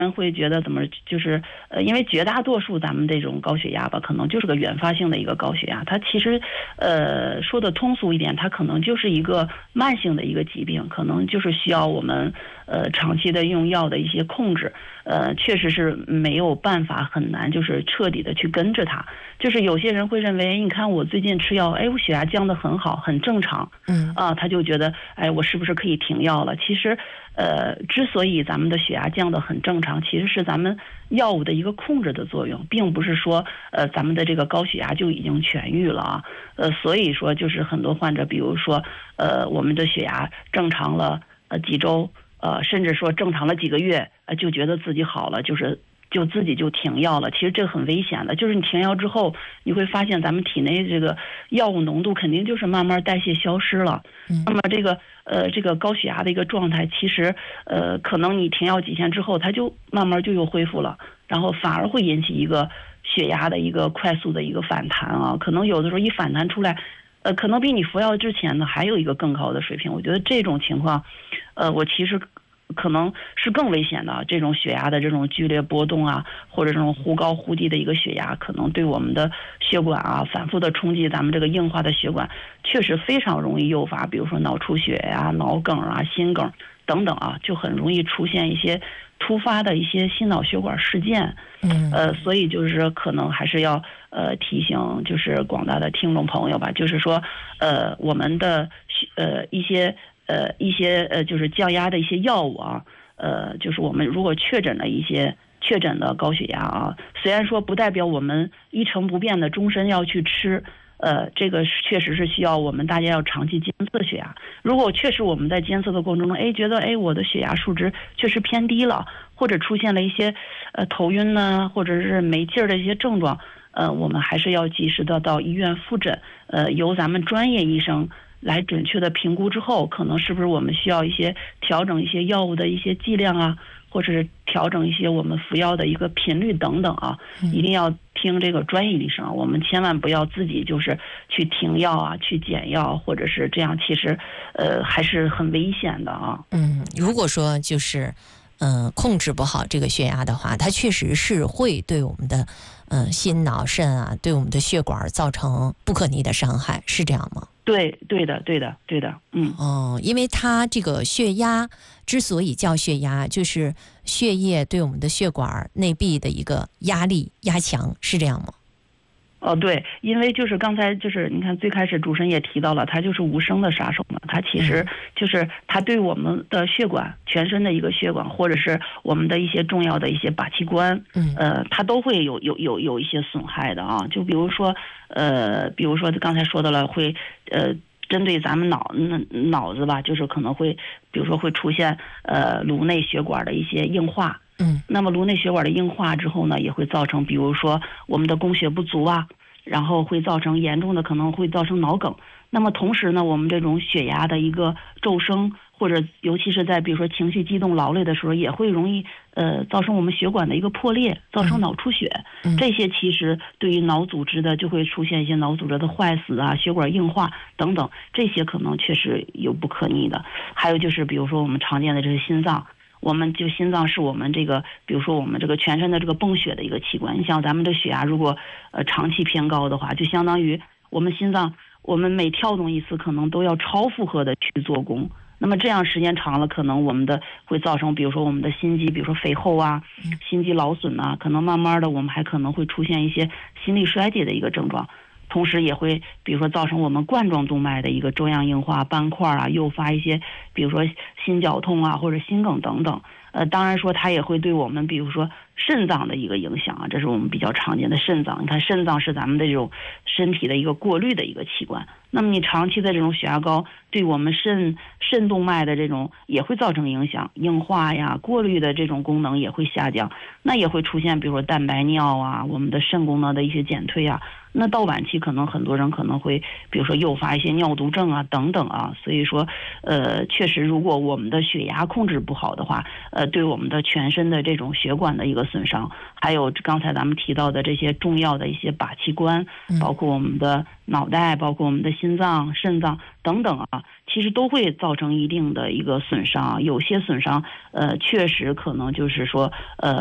人会觉得怎么就是因为绝大多数咱们这种高血压吧，可能就是个原发性的一个高血压，它其实说的通俗一点，它可能就是一个慢性的一个疾病，可能就是需要我们长期的用药的一些控制，确实是没有办法很难就是彻底的去根治它。就是有些人会认为，你看我最近吃药，哎，我血压降得很好，很正常，他就觉得，哎，我是不是可以停药了？其实，之所以咱们的血压降得很正常，其实是咱们药物的一个控制的作用，并不是说，咱们的这个高血压就已经痊愈了啊。所以说，就是很多患者，比如说，我们的血压正常了几周，甚至说正常了几个月，就觉得自己好了，就自己就停药了。其实这个很危险的，就是你停药之后，你会发现咱们体内这个药物浓度肯定就是慢慢代谢消失了。那么这个高血压的一个状态，其实可能你停药几天之后，它就慢慢就又恢复了，然后反而会引起一个血压的一个快速的一个反弹啊。可能有的时候一反弹出来，可能比你服药之前呢还有一个更高的水平。我觉得这种情况，我其实可能是更危险的。这种血压的这种剧烈波动啊，或者这种忽高忽低的一个血压，可能对我们的血管啊反复的冲击咱们这个硬化的血管，确实非常容易诱发，比如说脑出血呀、脑梗啊、心梗等等啊，就很容易出现一些突发的一些心脑血管事件。所以就是可能还是要提醒就是广大的听众朋友吧，就是说我们的一些就是降压的一些药物啊，就是我们如果确诊的高血压啊，虽然说不代表我们一成不变的终身要去吃，这个确实是需要我们大家要长期监测血压。如果确实我们在监测的过程中，觉得我的血压数值确实偏低了，或者出现了一些头晕呢，或者是没劲儿的一些症状，我们还是要及时的到医院复诊，由咱们专业医生来准确的评估之后，可能是不是我们需要一些调整一些药物的一些剂量啊，或者是调整一些我们服药的一个频率等等啊，一定要听这个专业医生，我们千万不要自己就是去停药啊，去减药，或者是这样，其实还是很危险的啊。 如果说就是控制不好这个血压的话，它确实是会对我们的心脑肾啊，对我们的血管造成不可逆的伤害，是这样吗？ 对的。 因为它这个血压之所以叫血压，就是血液对我们的血管内壁的一个压力压强，是这样吗？ 对，因为就是刚才就是你看最开始主持人也提到了，它就是无声的杀手嘛，它其实就是它对我们的血管全身的一个血管，或者是我们的一些重要的一些靶器官，它都会有一些损害的啊。就比如说刚才说的了，会针对咱们脑子吧，就是可能会比如说会出现颅内血管的一些硬化。那么颅内血管的硬化之后呢，也会造成比如说我们的供血不足啊，然后会造成严重的可能会造成脑梗。那么同时呢，我们这种血压的一个骤升，或者尤其是在比如说情绪激动劳累的时候，也会容易造成我们血管的一个破裂，造成脑出血。这些其实对于脑组织的就会出现一些脑组织的坏死啊、血管硬化等等，这些可能确实有不可逆的。还有就是比如说我们常见的这个心脏，我们就心脏是我们这个，比如说我们这个全身的这个泵血的一个器官。你像咱们的血压如果长期偏高的话，就相当于我们心脏，我们每跳动一次可能都要超负荷的去做功。那么这样时间长了，可能我们的会造成，比如说我们的心肌，比如说肥厚啊，心肌劳损啊，可能慢慢的我们还可能会出现一些心力衰竭的一个症状。同时也会比如说造成我们冠状动脉的一个粥样硬化斑块啊，诱发一些比如说心绞痛啊或者心梗等等。当然说它也会对我们比如说肾脏的一个影响啊，这是我们比较常见的肾脏。你看肾脏是咱们的这种身体的一个过滤的一个器官，那么你长期的这种血压高，对我们肾动脉的这种也会造成影响，硬化呀、过滤的这种功能也会下降，那也会出现比如说蛋白尿啊，我们的肾功能的一些减退啊。那到晚期可能很多人可能会比如说诱发一些尿毒症啊等等啊。所以说确实如果我们的血压控制不好的话，对我们的全身的这种血管的一个损伤，还有刚才咱们提到的这些重要的一些靶器官，包括我们的脑袋，包括我们的心脏、肾脏等等啊，其实都会造成一定的一个损伤。有些损伤确实可能就是说